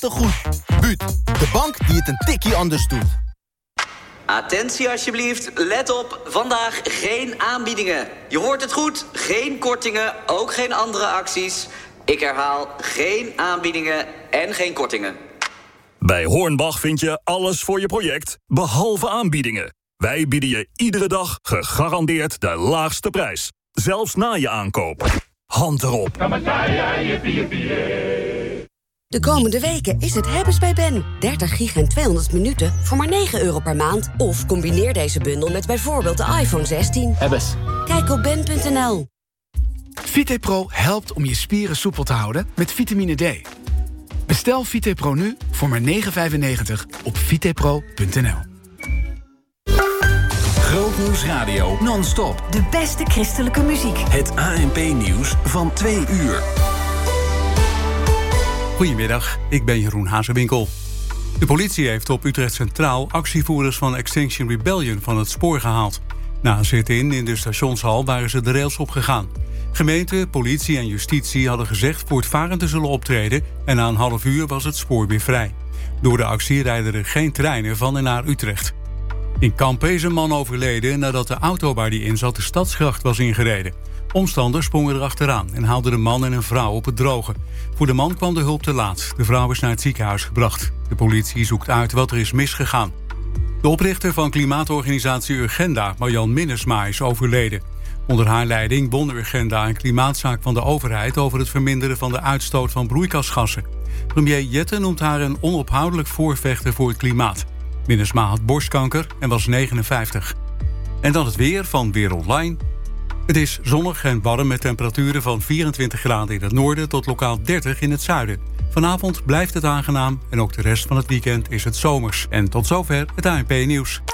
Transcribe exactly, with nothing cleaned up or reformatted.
te goed. Buut, de bank die het een tikkie anders doet. Attentie alsjeblieft, let op, vandaag geen aanbiedingen. Je hoort het goed, geen kortingen, ook geen andere acties. Ik herhaal, geen aanbiedingen en geen kortingen. Bij Hornbach vind je alles voor je project, behalve aanbiedingen. Wij bieden je iedere dag gegarandeerd de laagste prijs. Zelfs na je aankoop. Hand erop. De komende weken is het hebben's bij Ben. dertig gig en tweehonderd minuten voor maar negen euro per maand. Of combineer deze bundel met bijvoorbeeld de iPhone zestien. Hebbes. Kijk op ben punt n l. VitePro helpt om je spieren soepel te houden met vitamine D. Bestel VitePro nu voor maar negen euro vijfennegentig op vitepro punt n l. Grootnieuws Radio non-stop. De beste christelijke muziek. Het A N P-nieuws van twee uur. Goedemiddag, ik ben Jeroen Hazewinkel. De politie heeft op Utrecht Centraal actievoerders van Extinction Rebellion van het spoor gehaald. Na een zit-in in de stationshal waren ze de rails opgegaan. Gemeente, politie en justitie hadden gezegd voortvarend te zullen optreden en na een half uur was het spoor weer vrij. Door de actie rijden er geen treinen van en naar Utrecht. In Kampen is een man overleden nadat de auto waar hij in zat de stadsgracht was ingereden. Omstanders sprongen erachteraan en haalden de man en een vrouw op het droge. Voor de man kwam de hulp te laat. De vrouw is naar het ziekenhuis gebracht. De politie zoekt uit wat er is misgegaan. De oprichter van klimaatorganisatie Urgenda, Marjan Minnesma, is overleden. Onder haar leiding won Urgenda een klimaatzaak van de overheid over het verminderen van de uitstoot van broeikasgassen. Premier Jette noemt haar een onophoudelijk voorvechter voor het klimaat. Minnesma had borstkanker en was negenenvijftig. En dan het weer van Weer Online. Het is zonnig en warm met temperaturen van vierentwintig graden in het noorden tot lokaal dertig in het zuiden. Vanavond blijft het aangenaam en ook de rest van het weekend is het zomers. En tot zover het A N P-nieuws.